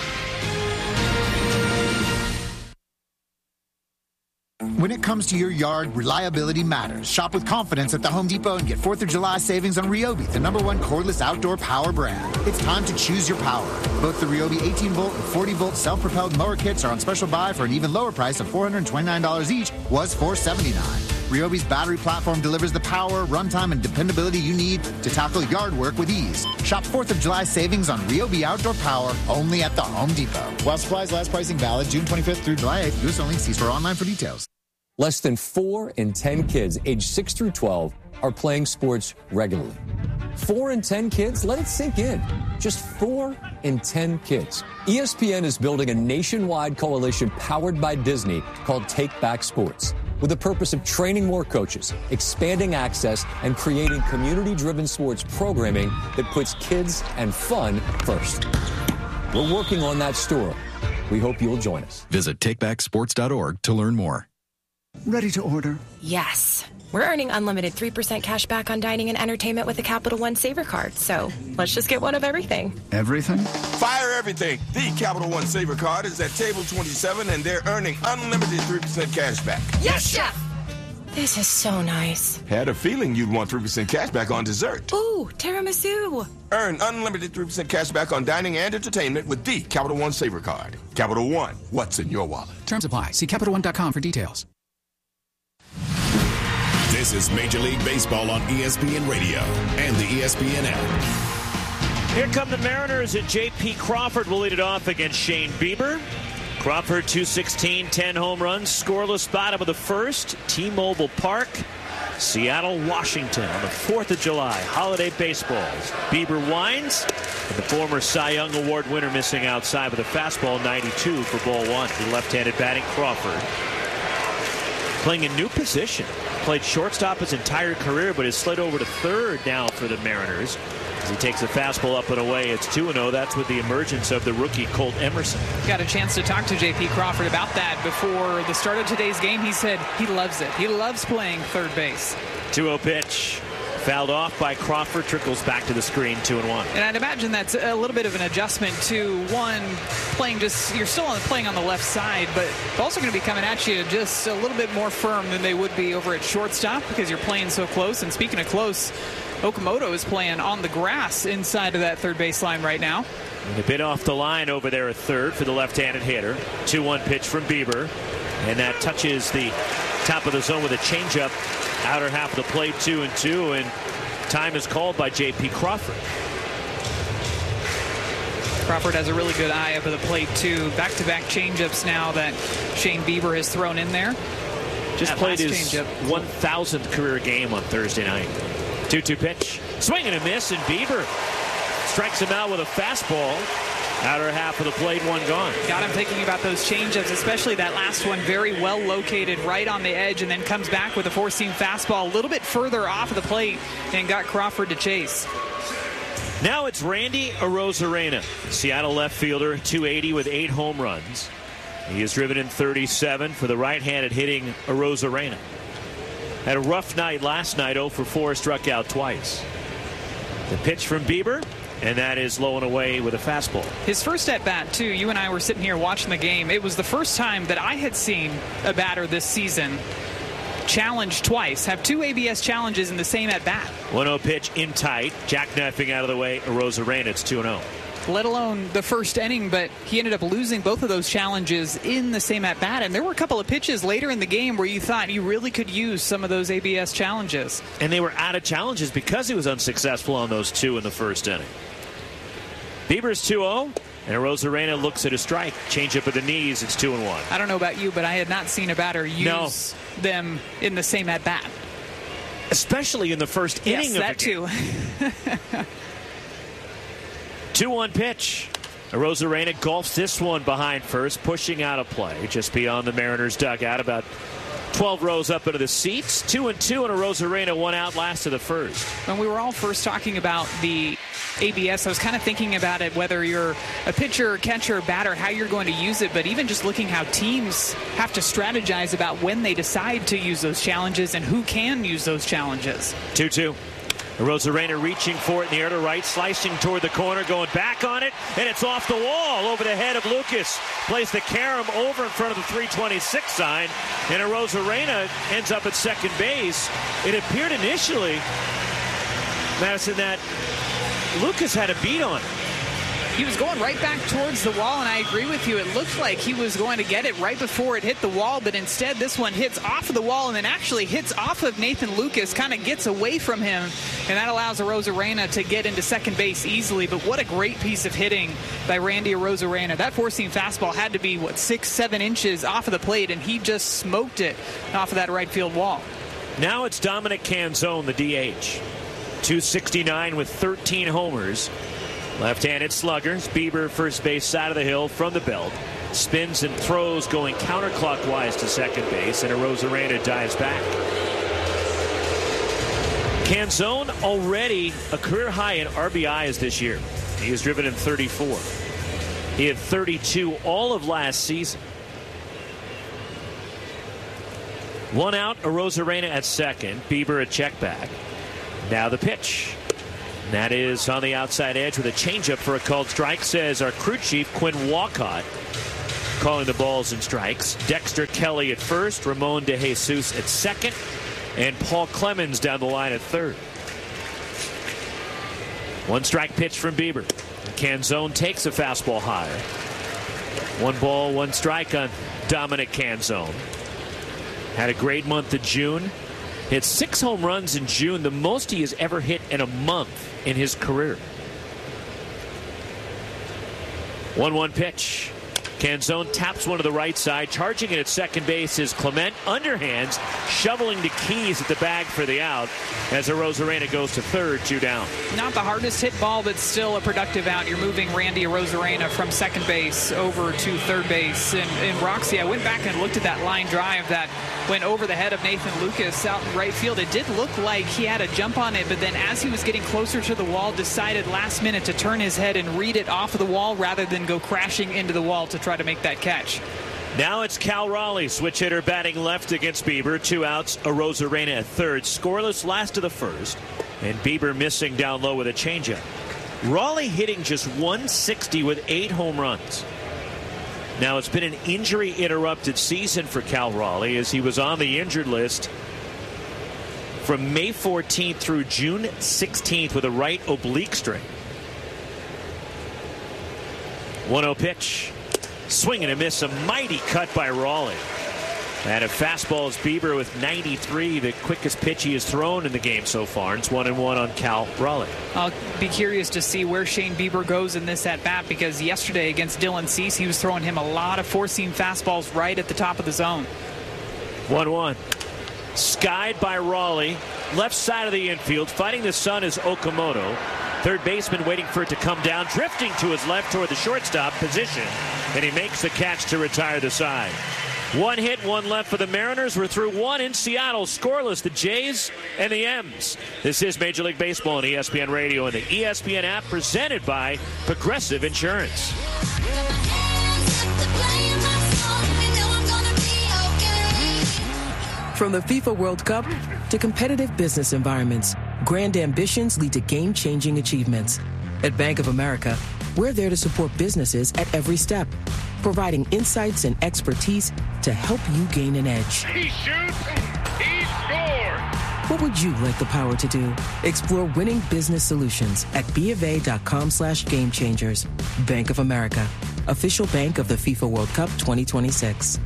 When it comes to your yard, reliability matters. Shop with confidence at the Home Depot and get fourth of July savings on Ryobi, the number one cordless outdoor power brand. It's time to choose your power. Both the Ryobi eighteen volt and forty volt self-propelled mower kits are on special buy for an even lower price of four hundred twenty-nine dollars each, was four hundred seventy-nine dollars. Ryobi's battery platform delivers the power, runtime, and dependability you need to tackle yard work with ease. Shop fourth of July savings on Ryobi outdoor power only at the Home Depot. While supplies last, pricing valid June twenty-fifth through July eighth. U S only. See store online for details. Less than four in ten kids aged six through twelve are playing sports regularly. Four in ten kids? Let it sink in. Just four in ten kids. E S P N is building a nationwide coalition powered by Disney called Take Back Sports, with the purpose of training more coaches, expanding access, and creating community-driven sports programming that puts kids and fun first. We're working on that story. We hope you'll join us. Visit take back sports dot org to learn more. Ready to order? Yes. We're earning unlimited three percent cash back on dining and entertainment with a Capital One Saver card, so let's just get one of everything. Everything? Fire everything. The Capital One Saver card is at table twenty-seven, and they're earning unlimited three percent cash back. Yes, Chef! This is so nice. Had a feeling you'd want three percent cash back on dessert. Ooh, tiramisu. Earn unlimited three percent cash back on dining and entertainment with the Capital One Saver card. Capital One, what's in your wallet? Terms apply. See Capital One dot com for details. This is Major League Baseball on E S P N Radio and the E S P N app. Here come the Mariners, and J P Crawford will lead it off against Shane Bieber. Crawford, two sixteen, ten home runs, scoreless bottom of the first. T-Mobile Park, Seattle, Washington on the fourth of July. Holiday baseball. Bieber winds, and the former Cy Young Award winner missing outside with a fastball, ninety-two for ball one. The left-handed batting Crawford. Playing a new position. Played shortstop his entire career, but has slid over to third now for the Mariners. As he takes a fastball up and away, it's two and oh. That's with the emergence of the rookie Colt Emerson. Got a chance to talk to J P Crawford about that before the start of today's game. He said he loves it. He loves playing third base. two oh pitch. Fouled off by Crawford, trickles back to the screen, two and one. And I'd imagine that's a little bit of an adjustment to one playing just you're still on playing on the left side, but also going to be coming at you just a little bit more firm than they would be over at shortstop because you're playing so close. And speaking of close, Okamoto is playing on the grass inside of that third base line right now. And a bit off the line over there at third for the left-handed hitter. two one pitch from Bieber, and that touches the top of the zone with a changeup. Outer half of the plate, two and two, and time is called by J P Crawford. Crawford has a really good eye up at the plate, too. Back-to-back changeups now that Shane Bieber has thrown in there. Just that played his changeup. one thousandth career game on Thursday night. two two pitch. Swing and a miss, and Bieber strikes him out with a fastball. Outer half of the plate, one gone. Got him thinking about those changeups, especially that last one, very well located right on the edge, and then comes back with a four-seam fastball a little bit further off of the plate and got Crawford to chase. Now it's Randy Arozarena, Seattle left fielder, two eighty with eight home runs. He has driven in thirty-seven for the right-handed hitting Arozarena. Had a rough night last night, oh for four, struck out twice. The pitch from Bieber, and that is low and away with a fastball. His first at-bat, too, you and I were sitting here watching the game. It was the first time that I had seen a batter this season challenge twice, have two A B S challenges in the same at-bat. one oh pitch in tight, jackknifing out of the way, Arozarena, it's two and oh. Let alone the first inning, but he ended up losing both of those challenges in the same at-bat. And there were a couple of pitches later in the game where you thought you really could use some of those A B S challenges. And they were out of challenges because he was unsuccessful on those two in the first inning. Bieber's two oh, and Arozarena looks at a strike. Change up at the knees, it's two and one. I don't know about you, but I had not seen a batter use no. them in the same at-bat. Especially in the first inning yes, of the game. That too. two one pitch. Arozarena golfs this one behind first, pushing out of play just beyond the Mariners' dugout, about twelve rows up into the seats. Two and two, and Arozarena one out last of the first. When we were all first talking about the A B S, I was kind of thinking about it, whether you're a pitcher, catcher, batter, how you're going to use it, but even just looking how teams have to strategize about when they decide to use those challenges and who can use those challenges. two two. Arozarena reaching for it in the air to right, slicing toward the corner, going back on it, and it's off the wall over the head of Lucas. Plays the carom over in front of the three twenty-six sign, and Arozarena ends up at second base. It appeared initially, Madison, that Lucas had a beat on it. He was going right back towards the wall, and I agree with you. It looked like he was going to get it right before it hit the wall, but instead this one hits off of the wall and then actually hits off of Nathan Lucas, kind of gets away from him, and that allows Arozarena to get into second base easily. But what a great piece of hitting by Randy Arozarena. That four-seam fastball had to be, what, six, seven inches off of the plate, and he just smoked it off of that right field wall. Now it's Dominic Canzone, the D H. two sixty-nine with thirteen homers. Left-handed sluggers. Bieber first base side of the hill from the belt. Spins and throws going counterclockwise to second base, and Arozarena dives back. Canzone already a career high in R B Is this year. He has driven in thirty-four. He had thirty-two all of last season. One out, Arozarena at second. Bieber a check back. Now the pitch. And that is on the outside edge with a changeup for a called strike, says our crew chief, Quinn Walcott, calling the balls and strikes. Dexter Kelly at first, Ramon De Jesus at second, and Paul Clemens down the line at third. One strike pitch from Bieber. Canzone takes a fastball high. One ball, one strike on Dominic Canzone. Had a great month of June. Hit six home runs in June, the most he has ever hit in a month in his career. one one pitch. Canzone taps one to the right side. Charging it at second base is Clement. Underhands, shoveling the keys at the bag for the out as Arozarena goes to third, two down. Not the hardest hit ball, but still a productive out. You're moving Randy Arozarena from second base over to third base. And, and Roxy, I went back and looked at that line drive that went over the head of Nathan Lucas out in right field. It did look like he had a jump on it, but then as he was getting closer to the wall, decided last minute to turn his head and read it off of the wall rather than go crashing into the wall to try to make that catch. Now it's Cal Raleigh, switch hitter, batting left against Bieber. Two outs, Arozarena at third. Scoreless last of the first, and Bieber missing down low with a changeup. Raleigh hitting just one sixty with eight home runs. Now it's been an injury-interrupted season for Cal Raleigh as he was on the injured list from May fourteenth through June sixteenth with a right oblique strain. one oh pitch. Swing and a miss, a mighty cut by Raleigh. And a fastball is Bieber with ninety-three, the quickest pitch he has thrown in the game so far. It's one and one on Cal Raleigh. I'll be curious to see where Shane Bieber goes in this at bat, because yesterday against Dylan Cease, he was throwing him a lot of four-seam fastballs right at the top of the zone. one one. Skied by Raleigh. Left side of the infield. Fighting the sun is Okamoto. Third baseman waiting for it to come down. Drifting to his left toward the shortstop position. And he makes the catch to retire the side. One hit, one left for the Mariners. We're through one in Seattle. Scoreless, the Jays and the M's. This is Major League Baseball on E S P N Radio and the E S P N app, presented by Progressive Insurance. From the FIFA World Cup to competitive business environments, grand ambitions lead to game-changing achievements. At Bank of America, we're there to support businesses at every step, providing insights and expertise to help you gain an edge. He shoots, he scores! What would you like the power to do? Explore winning business solutions at BofA.com slash game changers. Bank of America, official bank of the FIFA World Cup twenty twenty-six.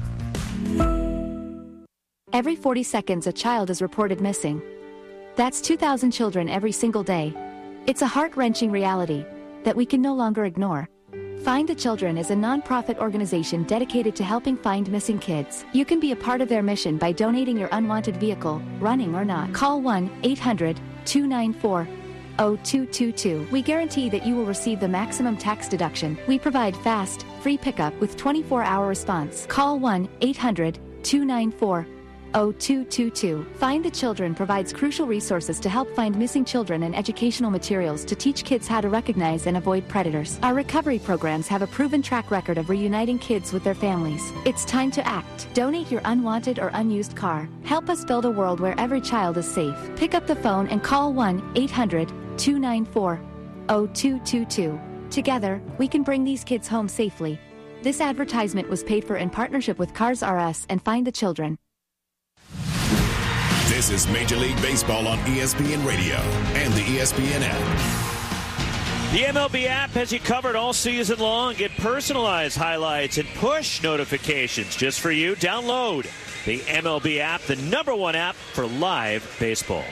Every forty seconds, a child is reported missing. That's two thousand children every single day. It's a heart-wrenching reality that we can no longer ignore. Find the Children is a non-profit organization dedicated to helping find missing kids. You can be a part of their mission by donating your unwanted vehicle, running or not. Call one eight hundred two nine four oh two two two. We guarantee that you will receive the maximum tax deduction. We provide fast, free pickup with twenty-four hour response. Call one eight hundred two nine four oh two two two. Find the Children provides crucial resources to help find missing children and educational materials to teach kids how to recognize and avoid predators. Our recovery programs have a proven track record of reuniting kids with their families. It's time to act. Donate your unwanted or unused car. Help us build a world where every child is safe. Pick up the phone and call one eight hundred two nine four oh two two two. Together, we can bring these kids home safely. This advertisement was paid for in partnership with Cars R Us and Find the Children. This is Major League Baseball on E S P N Radio and the E S P N app. The M L B app has you covered all season long. Get personalized highlights and push notifications just for you. Download the M L B app, the number one app for live baseball.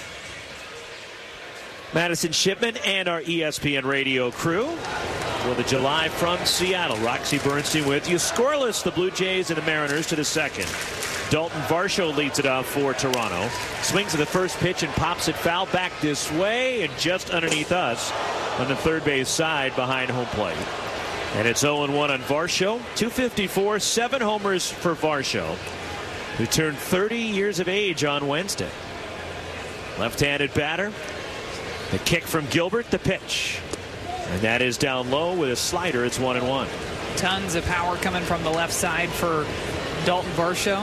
Madison Shipman and our E S P N Radio crew for the July from Seattle. Roxy Bernstein with you. Scoreless, the Blue Jays and the Mariners to the second. Dalton Varsho leads it off for Toronto. Swings at the first pitch and pops it foul back this way and just underneath us on the third base side behind home plate. And it's oh and one on Varsho. two fifty-four, seven homers for Varsho, who turned thirty years of age on Wednesday. Left-handed batter. The kick from Gilbert, the pitch. And that is down low with a slider. It's one and one. Tons of power coming from the left side for Dalton Varsho.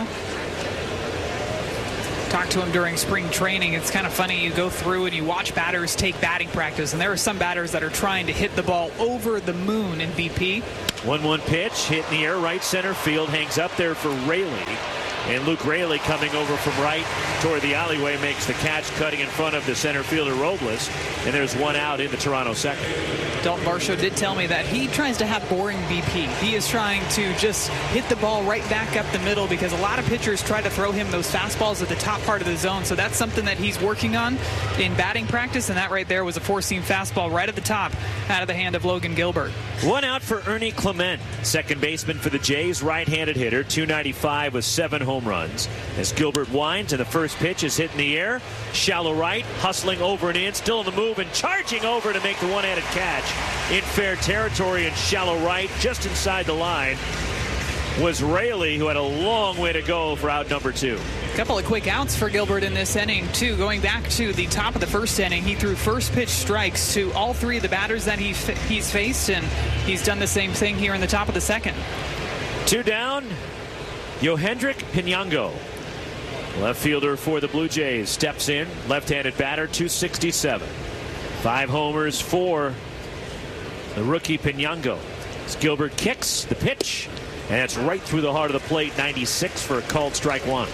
Talked to him during spring training. It's kind of funny. You go through and you watch batters take batting practice, and there are some batters that are trying to hit the ball over the moon in B P. one one pitch, hit in the air, right center field, hangs up there for Raley. And Luke Raley coming over from right toward the alleyway makes the catch, cutting in front of the center fielder Robles. And there's one out in the Toronto second. Dalton Varsho did tell me that he tries to have boring B P. He is trying to just hit the ball right back up the middle because a lot of pitchers try to throw him those fastballs at the top part of the zone. So that's something that he's working on in batting practice. And that right there was a four-seam fastball right at the top out of the hand of Logan Gilbert. One out for Ernie Clement, second baseman for the Jays, right-handed hitter, two ninety-five with seven home runs. As Gilbert winds and the first pitch is hit in the air, shallow right, hustling over and in, still on the move and charging over to make the one-handed catch in fair territory and shallow right, just inside the line, was Raley, who had a long way to go for out number two. A couple of quick outs for Gilbert in this inning, too. Going back to the top of the first inning, he threw first pitch strikes to all three of the batters that he, he's faced, and he's done the same thing here in the top of the second. Two down, Yohendrick Pinango, left fielder for the Blue Jays, steps in, left-handed batter, two sixty-seven. Five homers for the rookie Pinango. As Gilbert kicks the pitch, and it's right through the heart of the plate, ninety-six for a called strike one.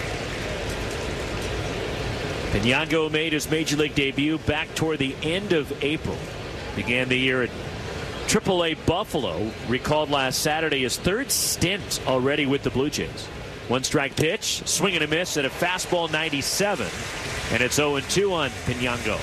Pinango made his Major League debut back toward the end of April. Began the year at triple A Buffalo. Recalled last Saturday his third stint already with the Blue Jays. One strike pitch, swing and a miss at a fastball, ninety-seven. And it's oh and two on Pinango.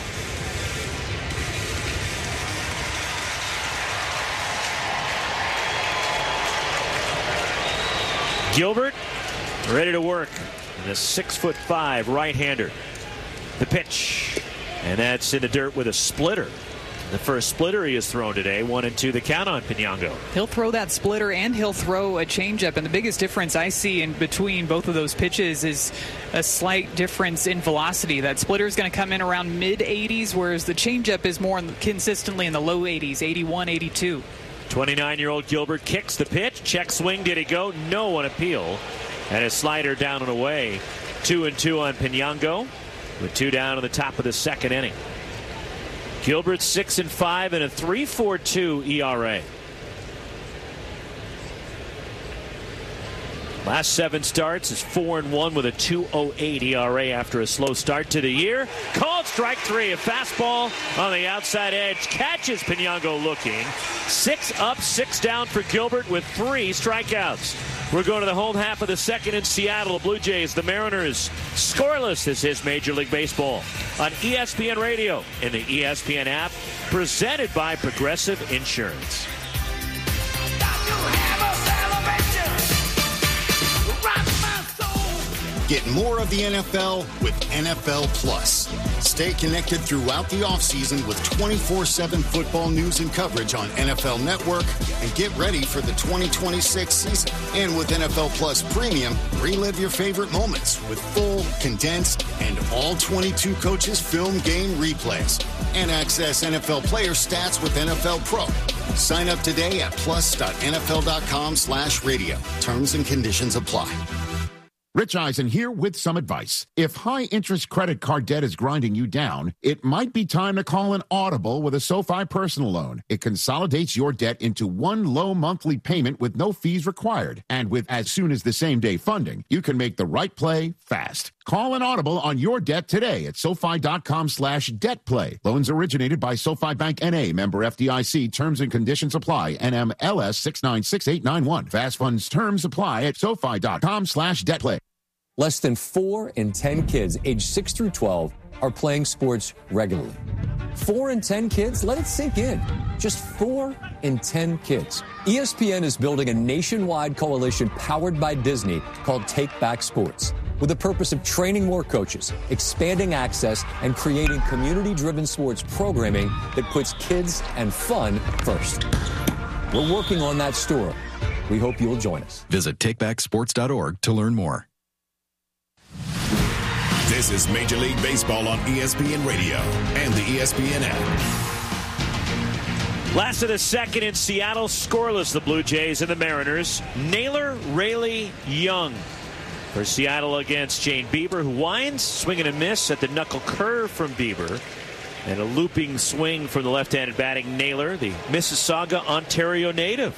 Gilbert ready to work. And a six foot five right-hander. The pitch. And that's in the dirt with a splitter. The first splitter he has thrown today. One and two the count on Pinango. He'll throw that splitter and he'll throw a changeup. And the biggest difference I see in between both of those pitches is a slight difference in velocity. That splitter is going to come in around mid eighties, whereas the changeup is more consistently in the low eighties, eighty-one, eighty-two. twenty-nine-year-old Gilbert kicks the pitch. Check swing. Did he go? No on appeal. And a slider down and away. Two and two on Pinango, with two down in the top of the second inning. Gilbert six and five and a three point four two E R A. Last seven starts is four and one with a two point oh eight E R A after a slow start to the year. Called strike three. A fastball on the outside edge. Catches Pinango looking. Six up, six down for Gilbert with three strikeouts. We're going to the home half of the second in Seattle. Blue Jays, the Mariners, scoreless. This is Major League Baseball on E S P N Radio and the E S P N app, presented by Progressive Insurance. Get more of the N F L with N F L Plus. Stay connected throughout the offseason with twenty-four seven football news and coverage on N F L Network, and get ready for the twenty twenty-six season. And with N F L Plus Premium, relive your favorite moments with full, condensed, and all twenty-two coaches film game replays. And access N F L player stats with N F L Pro. Sign up today at plus.nfl.com slash radio. Terms and conditions apply. Rich Eisen here with some advice. If high-interest credit card debt is grinding you down, it might be time to call an Audible with a SoFi personal loan. It consolidates your debt into one low monthly payment with no fees required. And with as soon as the same-day funding, you can make the right play fast. Call an Audible on your debt today at SoFi.com slash debt play. Loans originated by SoFi Bank N A, member F D I C. Terms and conditions apply. N M L S six nine six eight nine one. Fast funds terms apply at SoFi.com slash debt play. Less than four in ten kids aged six through twelve are playing sports regularly. Four in ten kids? Let it sink in. Just four in ten kids. E S P N is building a nationwide coalition powered by Disney called Take Back Sports, with the purpose of training more coaches, expanding access, and creating community-driven sports programming that puts kids and fun first. We're working on that story. We hope you'll join us. Visit take back sports dot org to learn more. This is Major League Baseball on E S P N Radio and the E S P N app. Last of the second in Seattle, scoreless, the Blue Jays and the Mariners. Naylor, Raley, Young for Seattle against Shane Bieber, who winds, swing and a miss at the knuckle curve from Bieber. And a looping swing from the left-handed batting Naylor, the Mississauga, Ontario native.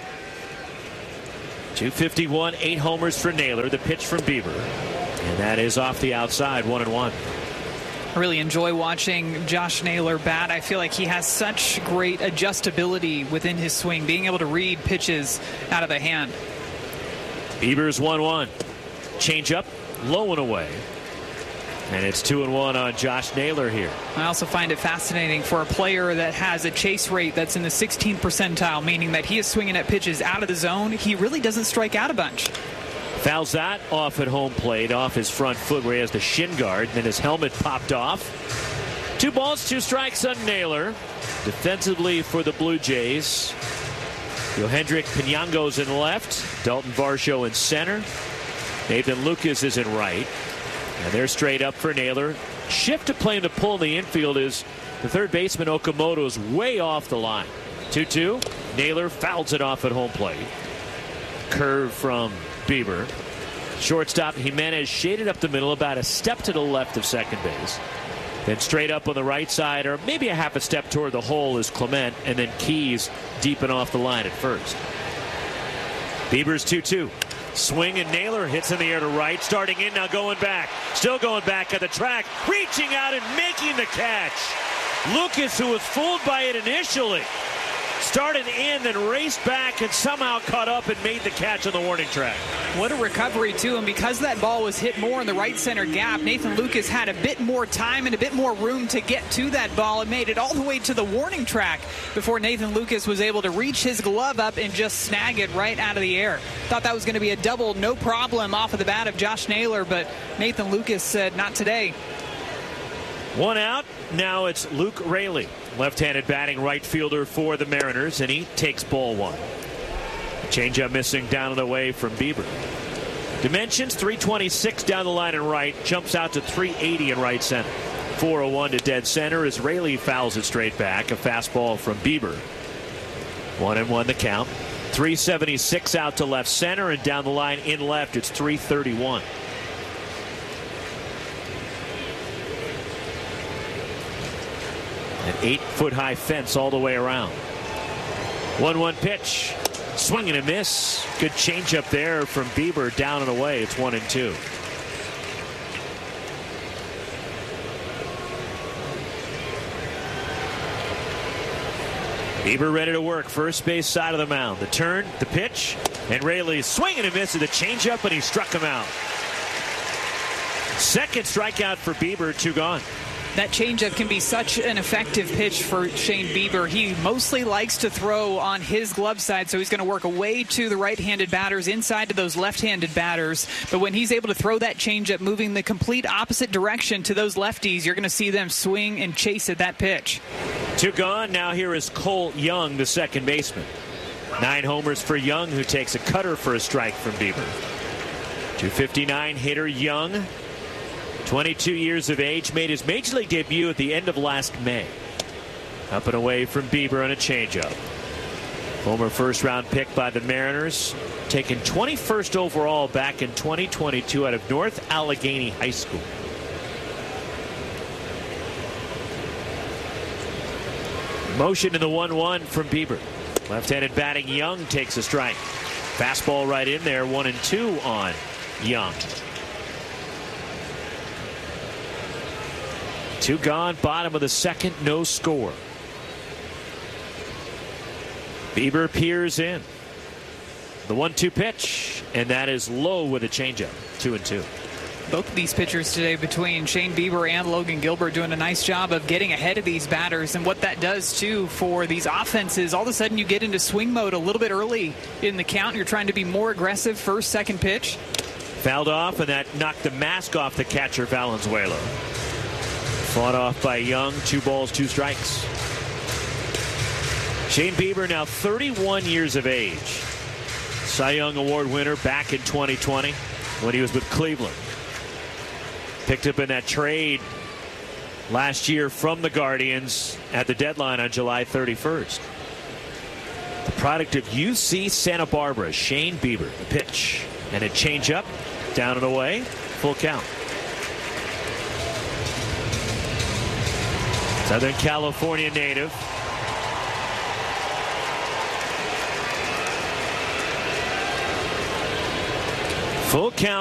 two fifty-one, eight homers for Naylor, the pitch from Bieber. And that is off the outside, one and one. I really enjoy watching Josh Naylor bat. I feel like he has such great adjustability within his swing, being able to read pitches out of the hand. Bieber's one one. Change up, low and away. And it's two and one on Josh Naylor here. I also find it fascinating for a player that has a chase rate that's in the sixteenth percentile, meaning that he is swinging at pitches out of the zone. He really doesn't strike out a bunch. Fouls that off at home plate, off his front foot where he has the shin guard, and then his helmet popped off. Two balls, two strikes on Naylor. Defensively for the Blue Jays, Yohendrick Pinango's in left, Dalton Varsho in center, Nathan Lucas is in right, and they're straight up for Naylor. Shift to playing the pull in the infield is the third baseman Okamoto is way off the line. two two, Naylor fouls it off at home plate. Curve from Bieber. Shortstop Jimenez shaded up the middle, about a step to the left of second base. Then straight up on the right side, or maybe a half a step toward the hole, is Clement, and then Keys deep and off the line at first. Bieber's two two. Swing, and Naylor hits in the air to right, starting in, now going back. Still going back at the track, reaching out and making the catch. Lucas, who was fooled by it initially, started in, then raced back and somehow caught up and made the catch on the warning track. What a recovery, too. And because that ball was hit more in the right center gap, Nathan Lucas had a bit more time and a bit more room to get to that ball and made it all the way to the warning track before Nathan Lucas was able to reach his glove up and just snag it right out of the air. Thought that was going to be a double, no problem off of the bat of Josh Naylor, but Nathan Lucas said, not today. One out. Now it's Luke Raley, left-handed batting right fielder for the Mariners, and he takes ball one. Changeup missing down and away from Bieber. Dimensions three twenty-six down the line and right, jumps out to three eighty in right center. four oh one to dead center as Raley fouls it straight back. A fastball from Bieber. One and one the count. three seventy-six out to left center, and down the line in left it's three thirty-one. An eight-foot-high fence all the way around. one one pitch. Swing and a miss. Good changeup there from Bieber, down and away. It's one and two. Bieber ready to work. First base side of the mound. The turn, the pitch, and Raley swing and a miss at the changeup, and he struck him out. Second strikeout for Bieber, two gone. That changeup can be such an effective pitch for Shane Bieber. He mostly likes to throw on his glove side, so he's going to work away to the right-handed batters, inside to those left-handed batters. But when he's able to throw that changeup, moving the complete opposite direction to those lefties, you're going to see them swing and chase at that pitch. Two gone. Now here is Cole Young, the second baseman. Nine homers for Young, who takes a cutter for a strike from Bieber. two fifty-nine hitter Young. twenty-two years of age, made his major league debut at the end of last May. Up and away from Bieber on a changeup. Former first round pick by the Mariners, taken twenty-first overall back in twenty twenty-two out of North Allegheny High School. Motion in the one one from Bieber. Left-handed batting Young takes a strike. Fastball right in there, one and two on Young. Two gone, bottom of the second, no score. Bieber peers in. The one two pitch, and that is low with a changeup. Two and two. both of these pitchers today, between Shane Bieber and Logan Gilbert, doing a nice job of getting ahead of these batters. And what that does, too, for these offenses, all of a sudden you get into swing mode a little bit early in the count. You're trying to be more aggressive first, second pitch. Fouled off, and that knocked the mask off the catcher, Valenzuela. Fought off by Young. Two balls, two strikes. Shane Bieber, now thirty-one years of age. Cy Young Award winner back in twenty twenty when he was with Cleveland. Picked up in that trade last year from the Guardians at the deadline on July thirty-first. The product of U C Santa Barbara, Shane Bieber. The pitch. And a changeup. Down and away. Full count. Southern California native. Full count.